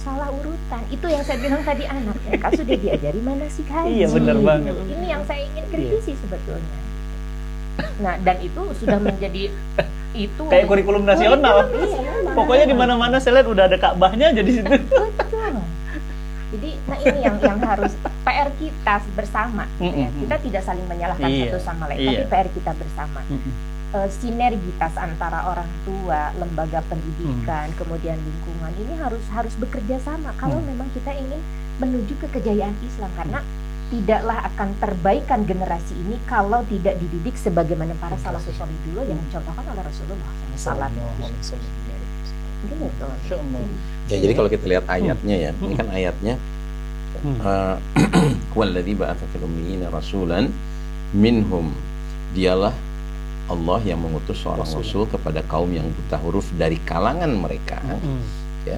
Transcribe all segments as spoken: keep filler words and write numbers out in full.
salah urutan. Itu yang saya bilang tadi, anak mereka sudah diajari manasik haji. Iya, benar banget. Ini yang saya ingin kritisi sebetulnya. Nah, dan itu sudah menjadi itu kayak kurikulum nasional. Iya, Pokoknya di mana-mana saya lihat udah ada Ka'bahnya aja di situ. Betul. Jadi, nah ini yang yang harus P R kita bersama. Mm -mm. Ya. Kita tidak saling menyalahkan Iya, satu sama lain, iya. tapi P R kita bersama. Mm -mm. Uh, sinergitas antara orang tua, lembaga pendidikan, hmm. kemudian lingkungan ini harus harus bekerja sama kalau hmm. memang kita ingin menuju ke kejayaan Islam, karena tidaklah akan terbaikan generasi ini kalau tidak dididik sebagaimana para salafus saleh dulu yang dicontohkan oleh Rasulullah sallallahu alaihi wasallam. Gitu. Ya, jadi kalau kita lihat ayatnya ya, ini kan ayatnya walladzi ba'atsa fil ummiyina rasulan minhum, dialah Allah yang mengutus seorang rasul kepada kaum yang buta huruf dari kalangan mereka. Mm-hmm. Ya.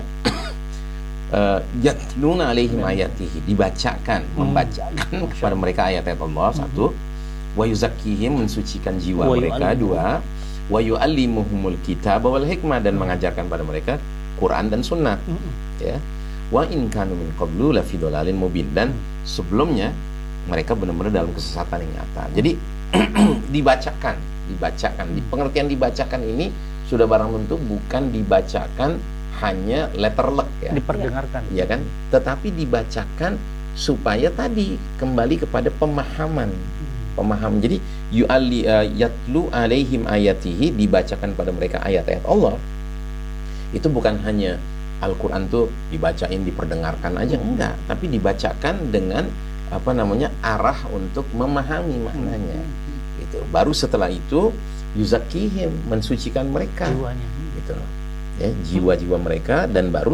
Yatluna alaihim ayatihi, dibacakan, mm-hmm. membacakan kepada mereka ayat-ayat Allah, mm-hmm. satu. Wa yuzakkihim, mensucikan jiwa wa mereka, dua. Wa yu'allimuhumul kitaba wal hikmah, dan mengajarkan pada mereka Quran dan sunnah. Mm-hmm. Ya. Wa in kanu min qablu la fi dhalalin mubin, dan sebelumnya mereka benar-benar dalam kesesatan yang nyata. Jadi dibacakan, dibacakan, di pengertian dibacakan ini sudah barang tentu bukan dibacakan hanya letterlek ya, diperdengarkan, ya kan, tetapi dibacakan supaya tadi kembali kepada pemahaman, pemahaman. Jadi yu'alli uh, yatlu alaihim ayatihi, dibacakan pada mereka ayat-ayat Allah. Itu bukan hanya Al-Quran tuh dibacain, diperdengarkan aja, enggak, tapi dibacakan dengan apa namanya, arah untuk memahami maknanya. Gitu. Baru setelah itu yuzakkihim, mensucikan mereka, jiwanya, gitu. Ya, jiwa-jiwa mereka, dan baru